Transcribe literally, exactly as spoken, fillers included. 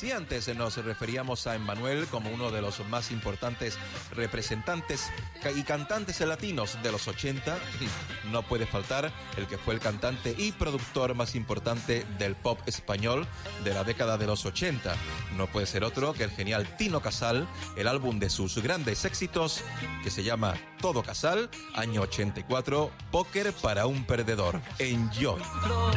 Si antes nos referíamos a Emmanuel como uno de los más importantes representantes y cantantes latinos de los ochenta, no puede faltar el que fue el cantante y productor más importante del pop español de la década de los ochenta. No puede ser otro que el genial Tino Casal, el álbum de sus grandes éxitos, que se llama Todo Casal, año ochenta y cuatro, Póker para un perdedor. Enjoy.